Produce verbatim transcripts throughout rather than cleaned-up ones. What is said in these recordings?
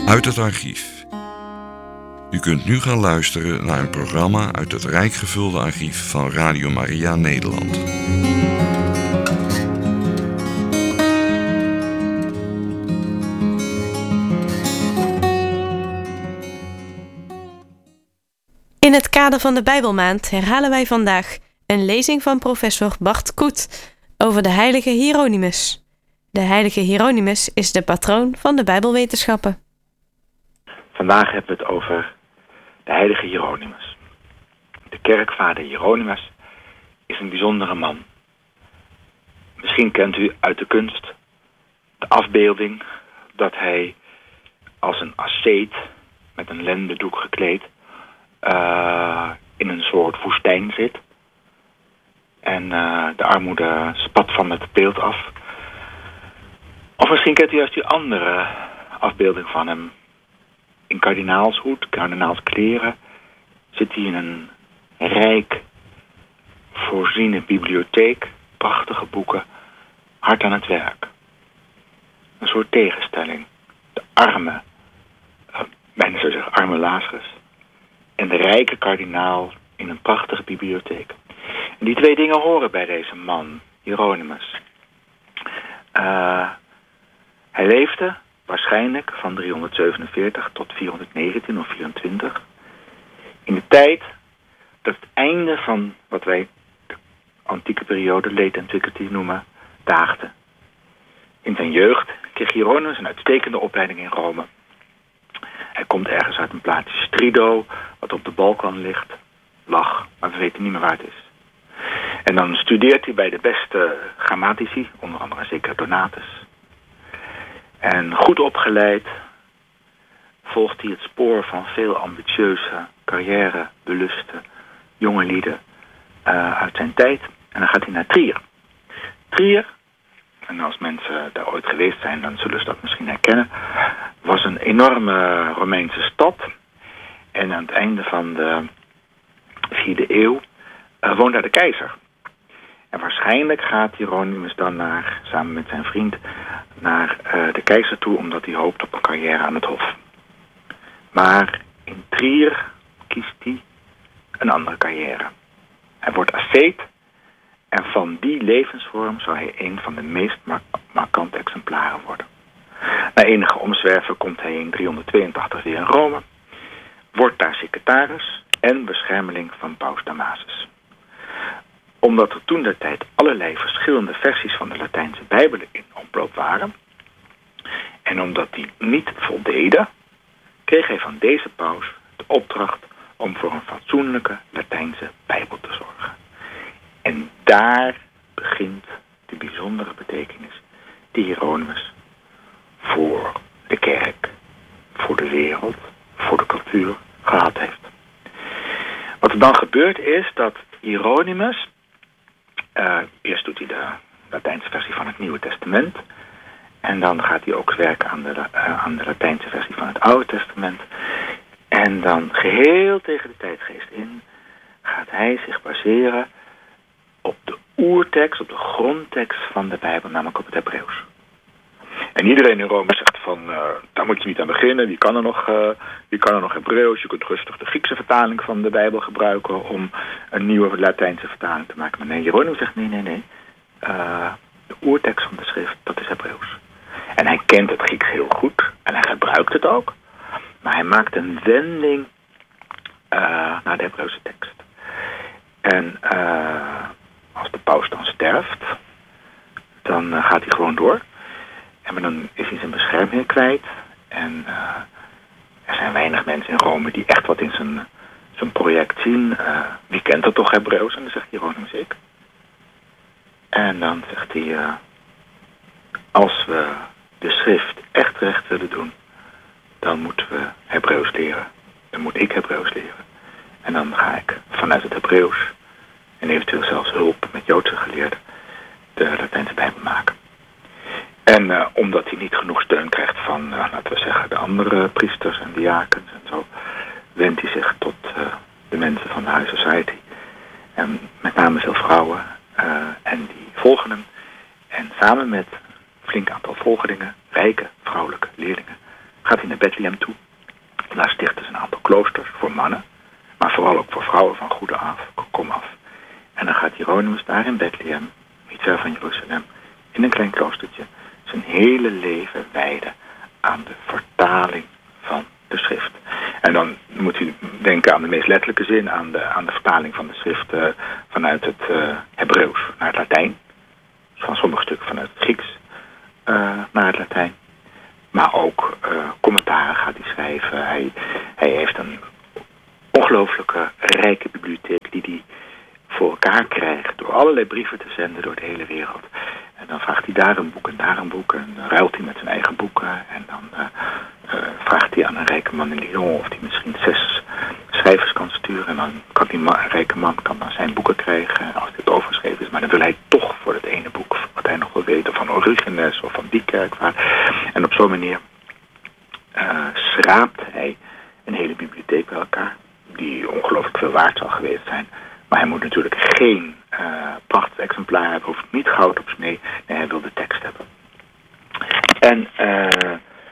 Uit het archief. U kunt nu gaan luisteren naar een programma uit het rijk gevulde archief van Radio Maria Nederland. In het kader van de Bijbelmaand herhalen wij vandaag een lezing van professor Bart Koet over de heilige Hieronymus. De heilige Hieronymus is de patroon van de Bijbelwetenschappen. Vandaag hebben we het over de heilige Hieronymus. De kerkvader Hieronymus is een bijzondere man. Misschien kent u uit de kunst de afbeelding dat hij als een asceet met een lendendoek gekleed uh, in een soort woestijn zit. En uh, de armoede spat van het beeld af. Of misschien kent u juist die andere afbeelding van hem. In kardinaalshoed, kardinaalskleren, zit hij in een rijk voorziene bibliotheek, prachtige boeken, hard aan het werk. Een soort tegenstelling. De arme, uh, bijna zou zeggen arme Lazarus, en de rijke kardinaal in een prachtige bibliotheek. En die twee dingen horen bij deze man, Hieronymus. Uh, hij leefde waarschijnlijk van driehonderdzevenenveertig tot vierhonderdnegentien of vierentwintig. In de tijd dat het einde van wat wij de antieke periode, late antiquity noemen, daagde. In zijn jeugd kreeg Hieronymus een uitstekende opleiding in Rome. Hij komt ergens uit een plaatsje Strido, wat op de Balkan ligt, lag, maar we weten niet meer waar het is. En dan studeert hij bij de beste grammatici, onder andere zeker Donatus. En goed opgeleid volgt hij het spoor van veel ambitieuze, carrièrebeluste jonge lieden uh, uit zijn tijd. En dan gaat hij naar Trier. Trier, en als mensen daar ooit geweest zijn, dan zullen ze dat misschien herkennen, was een enorme Romeinse stad. En aan het einde van de vierde eeuw uh, woonde daar de keizer. En waarschijnlijk gaat Hieronymus dan naar, samen met zijn vriend, naar uh, de keizer toe, omdat hij hoopt op een carrière aan het hof. Maar in Trier kiest hij een andere carrière. Hij wordt asceet en van die levensvorm zal hij een van de meest mar- markante exemplaren worden. Na enige omzwerven komt hij in driehonderdtweeëntachtig weer in Rome, wordt daar secretaris en beschermeling van paus Damasus. Omdat er toen de tijd allerlei verschillende versies van de Latijnse Bijbel in omloop waren, en omdat die niet voldeden, kreeg hij van deze paus de opdracht om voor een fatsoenlijke Latijnse Bijbel te zorgen. En daar begint de bijzondere betekenis die Hieronymus voor de kerk, voor de wereld, voor de cultuur gehad heeft. Wat er dan gebeurt is dat Hieronymus, uh, eerst doet hij de Latijnse versie van het Nieuwe Testament, en dan gaat hij ook werken aan de, uh, aan de Latijnse versie van het Oude Testament. En dan geheel tegen de tijdgeest in gaat hij zich baseren op de oertekst, op de grondtekst van de Bijbel, namelijk op het Hebreeuws. En iedereen in Rome zegt van, uh, daar moet je niet aan beginnen, wie kan er nog, uh, wie kan er nog Hebreeuws? Je kunt rustig de Griekse vertaling van de Bijbel gebruiken om een nieuwe Latijnse vertaling te maken. Maar nee, Hieronymus zegt nee, nee, nee. Uh, de oertekst van de schrift, dat is Hebreeuws. En hij kent het Grieks heel goed en hij gebruikt het ook. Maar hij maakt een wending uh, naar de Hebreeuwse tekst. En uh, als de paus dan sterft, dan uh, gaat hij gewoon door. En dan is hij zijn beschermheer kwijt. En uh, er zijn weinig mensen in Rome die echt wat in zijn, zijn project zien. Uh, wie kent er toch Hebreeuws? En dan zegt Hieronymus ik. En dan zegt hij, uh, als we de schrift echt recht willen doen, dan moeten we Hebreeuws leren. Dan moet ik Hebreeuws leren. En dan ga ik vanuit het Hebreeuws, en eventueel zelfs hulp met Joodse geleerden, de Latijnse Bijbel maken. En uh, omdat hij niet genoeg steun krijgt van, uh, laten we zeggen, de andere priesters en diakens en zo, wendt hij zich tot uh, de mensen van de High Society. En met name veel vrouwen. Uh, en die volgen hem. En samen met een flink aantal volgelingen, rijke vrouwelijke leerlingen, gaat hij naar Bethlehem toe. Daar stichten ze een aantal kloosters voor mannen, maar vooral ook voor vrouwen van goede af, kom af. En dan gaat Hieronymus daar in Bethlehem, niet ver van Jeruzalem, in een klein kloostertje, zijn hele leven wijden aan de vertaling van de schrift. En dan moet u denken aan de meest letterlijke zin, aan de, aan de vertaling van de schrift uh, vanuit het uh, Hebreeuws naar het Latijn. Van sommige stukken vanuit het Grieks uh, naar het Latijn. Maar ook uh, commentaren gaat hij schrijven. Hij, hij heeft een ongelooflijke rijke bibliotheek die hij voor elkaar krijgt door allerlei brieven te zenden door de hele wereld. En dan vraagt hij daar een boek en daar een boek en dan ruilt hij met zijn eigen boeken. En dan uh, uh, vraagt hij aan een rijke man in Lyon of hij misschien zes schrijvers kan sturen. En dan kan die ma- rijke man kan dan zijn boeken krijgen als dit overgeschreven is. Maar dan wil hij toch voor het ene boek wat hij nog wil weten van Origenes of van die kerkvaart. En op zo'n manier uh, schraapt hij een hele bibliotheek bij elkaar die ongelooflijk veel waard zal geweest zijn. Maar hij moet natuurlijk geen uh, prachtig exemplaar hebben, hoeft niet goud op snee. Nee, hij wil de tekst hebben. En, uh,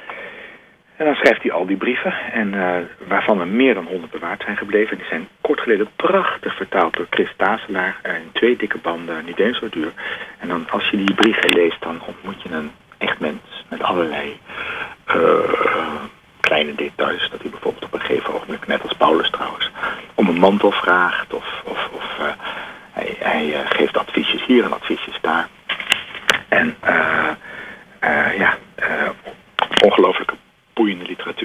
en dan schrijft hij al die brieven, en uh, waarvan er meer dan honderd bewaard zijn gebleven. Die zijn kort geleden prachtig vertaald door Chris Taselaar uh, in twee dikke banden, niet eens zo duur. En dan als je die brieven leest, dan ontmoet je een echt mens met allerlei uh, kleine details. Dat hij bijvoorbeeld op een gegeven ogenblik, net als Paulus trouwens, om een mantel vraagt of, of, of uh, hij, hij uh, geeft adviesjes hier en adviesjes daar. En uh, uh, ja, uh, ongelooflijke boeiende literatuur.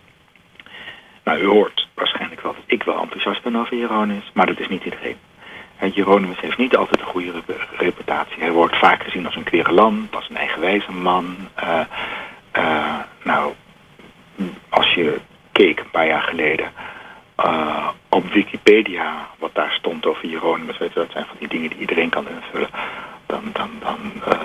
Nou, u hoort waarschijnlijk wel dat ik wel enthousiast ben over Hieronymus, maar dat is niet iedereen. Uh, Hieronymus heeft niet altijd een goede rep- reputatie. Hij wordt vaak gezien als een querulant, als een eigenwijze man. Uh, uh, nou, als je keek een paar jaar geleden uh, op Wikipedia wat daar stond over Hieronymus, weet je, dat zijn van die dingen die iedereen kan invullen, dan, dan, dan, uh,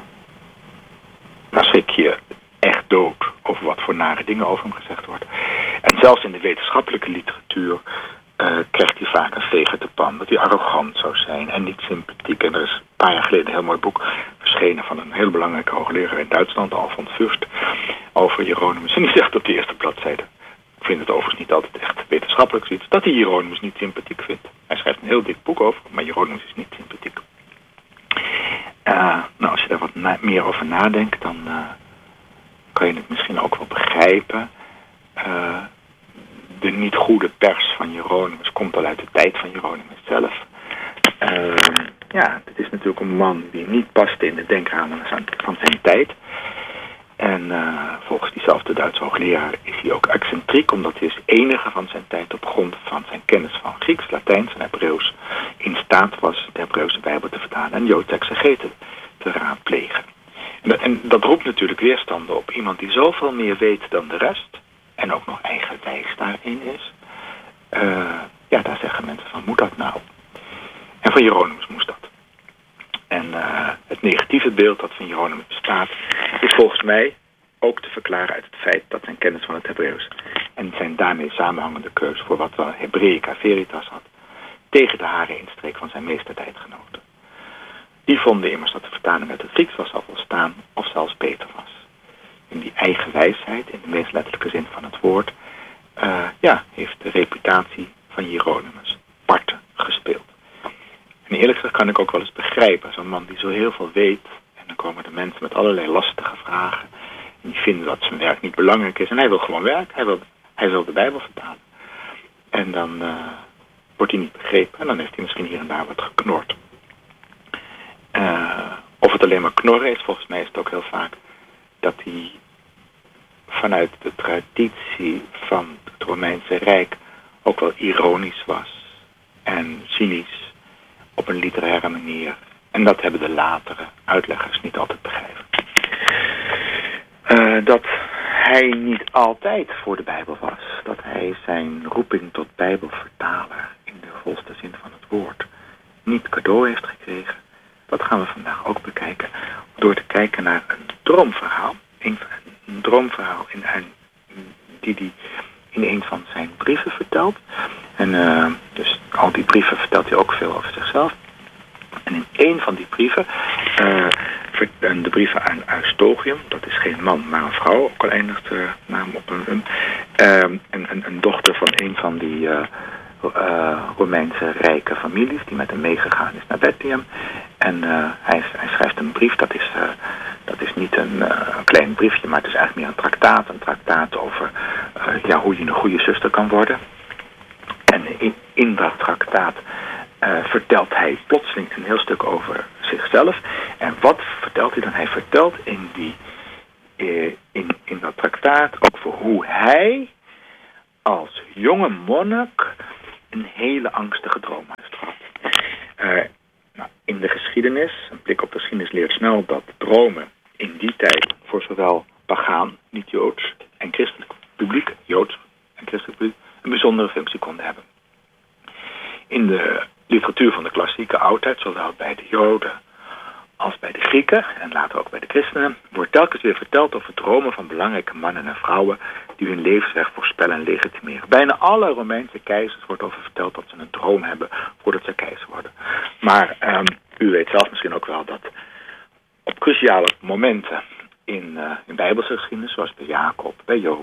dan schrik je echt dood over wat voor nare dingen over hem gezegd wordt. En zelfs in de wetenschappelijke literatuur uh, krijgt hij vaak een veeg te pan, dat hij arrogant zou zijn en niet sympathiek. En er is een paar jaar geleden een heel mooi boek verschenen van een heel belangrijke hoogleraar in Duitsland, Alfons Fürst, over Hieronymus. En die zegt op de eerste bladzijde, ik vind het overigens niet altijd echt wetenschappelijk zoiets, dat hij Hieronymus niet sympathiek vindt. Hij schrijft een heel dik boek over, maar Hieronymus is niet sympathiek. Uh, nou, als je daar wat na- meer over nadenkt, dan uh, kan je het misschien ook wel begrijpen. Uh, de niet goede pers van Hieronymus komt al uit de tijd van Hieronymus zelf. Uh, ja, dit is natuurlijk een man die niet paste in de denkramen van zijn tijd. En uh, volgens diezelfde Duitse hoogleraar is hij ook excentriek, omdat hij als enige van zijn tijd op grond van zijn kennis van Grieks, Latijns en Hebreeuws in staat was de Hebreeuwse Bijbel te vertalen en Joodse exegeten te raadplegen. En dat, en dat roept natuurlijk weerstanden op. Iemand die zoveel meer weet dan de rest en ook nog eigenwijs daarin is. Uh, ja, daar zeggen mensen van, moet dat nou? En van Hieronymus moest dat. En uh, het negatieve beeld dat van Hieronymus bestaat is volgens mij ook te verklaren uit het feit dat zijn kennis van het Hebreeuws en zijn daarmee samenhangende keus voor wat wel Hebreica Veritas had, tegen de haren instreek van zijn meestertijdgenoten. Die vonden immers dat de vertaling uit het Grieks was al volstaan of zelfs beter was. In die eigen wijsheid, in de meest letterlijke zin van het woord, uh, ja, heeft de reputatie van Hieronymus parten gespeeld. En eerlijk gezegd kan ik ook wel eens begrijpen, zo'n man die zo heel veel weet, en dan komen de mensen met allerlei lastige vragen, en die vinden dat zijn werk niet belangrijk is, en hij wil gewoon werk, hij wil, hij wil de Bijbel vertalen. En dan uh, wordt hij niet begrepen, en dan heeft hij misschien hier en daar wat geknord. Uh, of het alleen maar knorren is, volgens mij is het ook heel vaak dat hij vanuit de traditie van het Romeinse Rijk ook wel ironisch was en cynisch op een literaire manier. En dat hebben de latere uitleggers niet altijd begrepen. Uh, dat hij niet altijd voor de Bijbel was. Dat hij zijn roeping tot Bijbelvertaler in de volste zin van het woord niet cadeau heeft gekregen. Dat gaan we vandaag ook bekijken. Door te kijken naar een droomverhaal. Een, een droomverhaal in een, die hij in een van zijn brieven vertelt. En uh, dus al die brieven vertelt hij ook veel over zichzelf. En in een van die brieven uh, de brieven aan Eustochium, dat is geen man, maar een vrouw, ook al eindigt de naam op een um. Uh, een, een, een dochter van een van die uh, uh, Romeinse rijke families die met hem meegegaan is naar Bethlehem. En uh, hij, hij schrijft een brief, dat is, uh, dat is niet een, uh, een klein briefje, maar het is eigenlijk meer een traktaat. Een traktaat over uh, ja, hoe je een goede zuster kan worden. En in, in dat traktaat uh, vertelt hij plotseling een heel stuk over zichzelf. En wat vertelt hij dan? Hij vertelt in, die, uh, in, in dat traktaat over hoe hij als jonge monnik een hele angstige droom heeft gehad. Uh, nou, in de geschiedenis, een blik op de geschiedenis leert snel dat dromen in die tijd voor zowel pagaan, niet-Joods en christelijk publiek, Joods en christelijk publiek, een bijzondere functie konden hebben. In de literatuur van de klassieke oudheid, zowel bij de Joden als bij de Grieken en later ook bij de christenen, wordt telkens weer verteld over dromen van belangrijke mannen en vrouwen die hun levensweg voorspellen en legitimeren. Bijna alle Romeinse keizers wordt over verteld dat ze een droom hebben voordat ze keizer worden. Maar um, u weet zelf misschien ook wel dat op cruciale momenten in, uh, in bijbelse geschiedenis, zoals bij Jacob, bij Jozef,